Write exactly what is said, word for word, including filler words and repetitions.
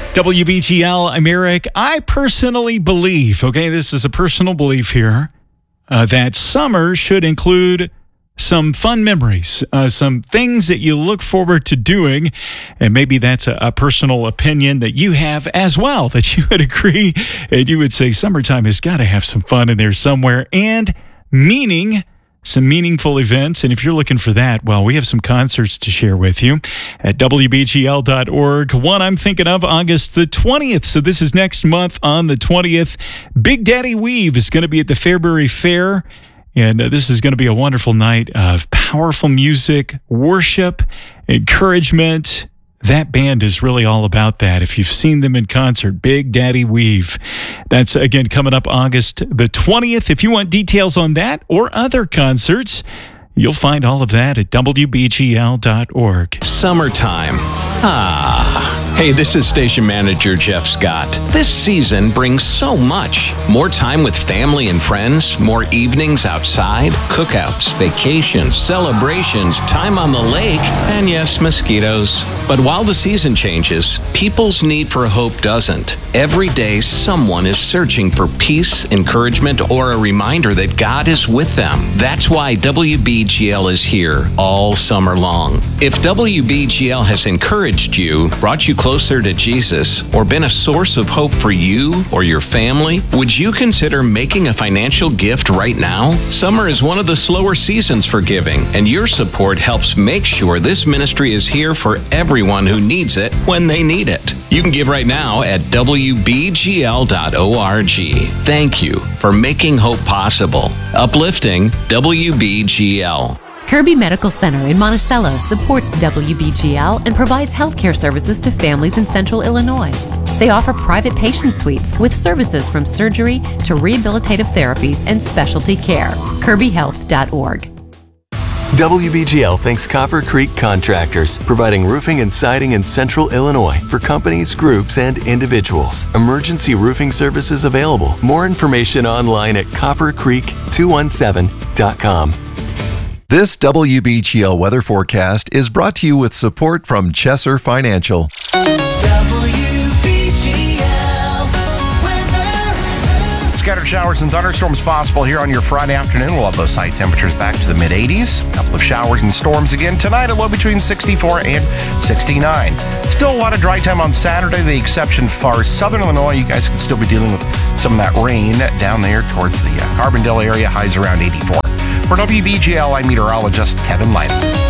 W B G L, I'm Eric. I personally believe, okay, this is a personal belief here, uh, that summer should include some fun memories, uh, some things that you look forward to doing, and maybe that's a, a personal opinion that you have as well, that you would agree, and you would say summertime has got to have some fun in there somewhere, and meaning, some meaningful events. And if you're looking for that, well, we have some concerts to share with you at W B G L dot org. One I'm thinking of, August the twentieth. So this is next month on the twentieth. Big Daddy Weave is going to be at the Fairbury Fair. And uh, this is going to be a wonderful night of powerful music, worship, encouragement. That band is really all about that. If you've seen them in concert, Big Daddy Weave. That's, again, coming up August the twentieth. If you want details on that or other concerts, you'll find all of that at W B G L dot org. Summertime. Ah. Hey, this is Station Manager Jeff Scott. This season brings so much. More time with family and friends, more evenings outside, cookouts, vacations, celebrations, time on the lake, and yes, mosquitoes. But while the season changes, people's need for hope doesn't. Every day, someone is searching for peace, encouragement, or a reminder that God is with them. That's why W B G L is here all summer long. If W B G L has encouraged you, brought you closer to Jesus, or been a source of hope for you or your family, would you consider making a financial gift right now? Summer is one of the slower seasons for giving, and your support helps make sure this ministry is here for everyone who needs it when they need it. You can give right now at W B G L dot org. Thank you for making hope possible. Uplifting W B G L. Kirby Medical Center in Monticello supports W B G L and provides healthcare services to families in central Illinois. They offer private patient suites with services from surgery to rehabilitative therapies and specialty care. Kirby Health dot org. W B G L thanks Copper Creek Contractors, providing roofing and siding in central Illinois for companies, groups, and individuals. Emergency roofing services available. More information online at copper creek two one seven dot com. This W B G L weather forecast is brought to you with support from Chesser Financial. W B G L weather. Scattered showers and thunderstorms possible here on your Friday afternoon. We'll have those high temperatures back to the mid eighties. A couple of showers and storms again tonight, a low between sixty-four and sixty-nine. Still a lot of dry time on Saturday, the exception for southern Illinois. You guys can still be dealing with some of that rain down there towards the uh, Carbondale area. Highs around eighty-four. For W B G L, I'm meteorologist Kevin Lyman.